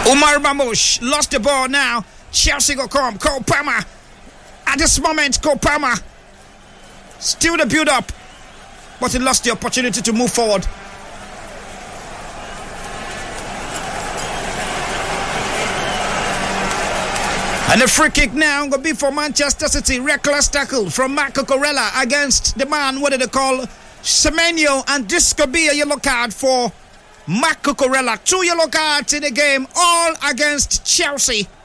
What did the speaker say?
Umar Mamush lost the ball now. Chelsea go come. Cole Palmer. At this moment, Cole Palmer. Still the build up. But he lost the opportunity to move forward. And the free kick now going to be for Manchester City. Reckless tackle from Marco Cucurella against the man, what do they call, Semenyo. And this could be a yellow card for Marco Cucurella. 2 yellow cards in the game, all against Chelsea.